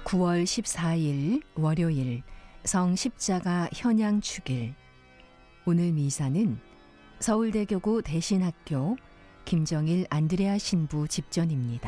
9월 14일 월요일 성십자가 현양 축일. 오늘 미사는 서울대교구 대신학교 김정일 안드레아 신부 집전입니다.